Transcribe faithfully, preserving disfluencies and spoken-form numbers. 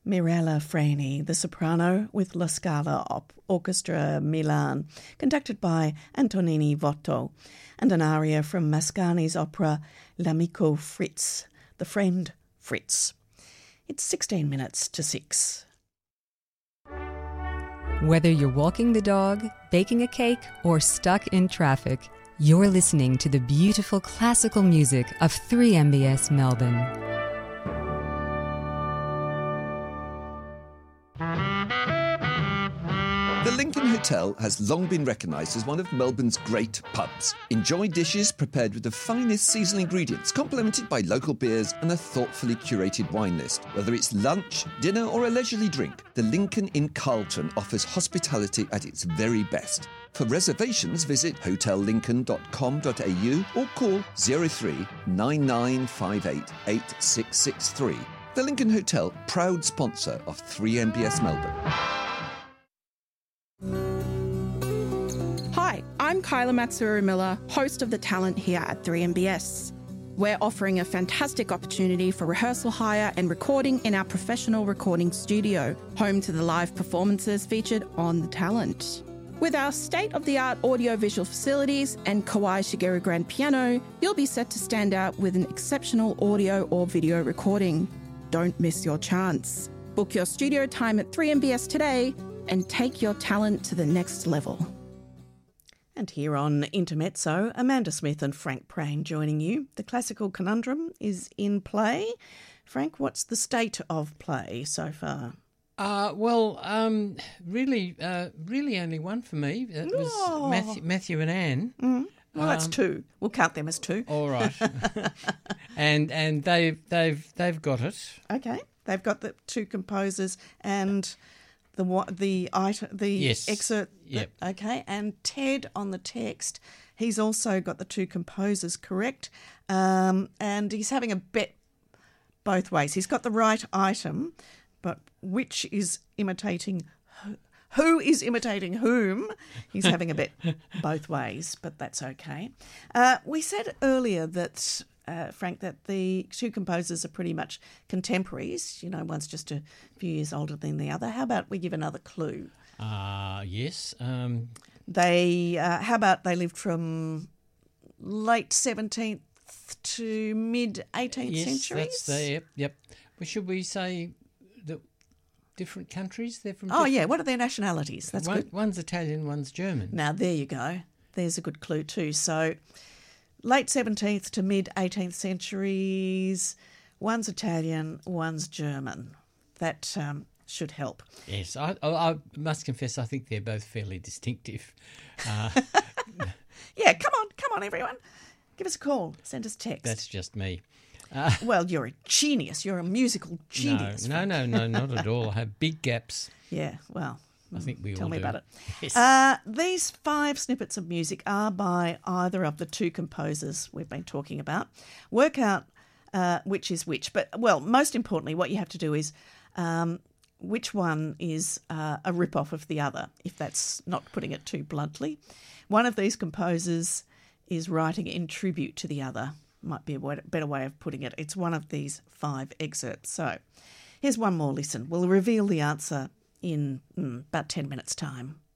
Mirella Freni, the soprano with La Scala Op- Orchestra Milan, conducted by Antonini Votto, and an aria from Mascagni's opera L'Amico Fritz, The Friend Fritz. It's sixteen minutes to six. Whether you're walking the dog, baking a cake, or stuck in traffic, you're listening to the beautiful classical music of three M B S Melbourne. The Lincoln Hotel has long been recognised as one of Melbourne's great pubs. Enjoy dishes prepared with the finest seasonal ingredients, complemented by local beers and a thoughtfully curated wine list. Whether it's lunch, dinner or a leisurely drink, the Lincoln in Carlton offers hospitality at its very best. For reservations, visit hotel lincoln dot com dot a u or call zero three nine nine five eight eight six six three. The Lincoln Hotel, proud sponsor of three M B S Melbourne. Hi, I'm Kyla Matsuru-Miller, host of The Talent here at three M B S. We're offering a fantastic opportunity for rehearsal hire and recording in our professional recording studio, home to the live performances featured on The Talent. With our state-of-the-art audio-visual facilities and Kawai Shigeru grand piano, you'll be set to stand out with an exceptional audio or video recording. Don't miss your chance. Book your studio time at three M B S today and take your talent to the next level. And here on Intermezzo, Amanda Smith and Frank Prain joining you. The classical conundrum is in play. Frank, what's the state of play so far? Uh, well, um, really, uh, really only one for me. It was Oh. Matthew, Matthew and Anne. Mm. Well, that's Um, two. We'll count them as two. All right, and and they've they've they've got it. Okay, they've got the two composers and the what the item, the Yes. excerpt. Yep. that- okay, and Ted on the text. He's also got the two composers correct, um, and he's having a bet both ways. He's got the right item, but which is imitating who, who is imitating whom? He's having a bet both ways, but that's okay. Uh, we said earlier that, uh, Frank, that the two composers are pretty much contemporaries. You know, one's just a few years older than the other. How about we give another clue? Uh, yes. Um, They, uh, how about they lived from late seventeenth to mid eighteenth yes, centuries? that's the yep. Yep. Well, should we say that different countries? They're from. Oh, different- yeah. What are their nationalities? That's one, good. One's Italian, one's German. Now, there you go. There's a good clue too. So, late seventeenth to mid eighteenth centuries, one's Italian, one's German. That um, should help. Yes, I, I, I must confess, I think they're both fairly distinctive. Uh, Yeah, come on, come on, everyone. Give us a call. Send us text. that's just me. Well, you're a genius. You're a musical genius. No, no, no, no, not at all. I have big gaps. Yeah, well, I think we tell all me do. about it. Yes. Uh, these five snippets of music are by either of the two composers we've been talking about. Work out uh, which is which. But, well, most importantly, what you have to do is um, which one is uh, a rip-off of the other, if that's not putting it too bluntly. One of these composers is writing in tribute to the other. Might be a way- better way of putting it. It's one of these five excerpts. So here's one more listen. We'll reveal the answer in mm, about ten minutes' time.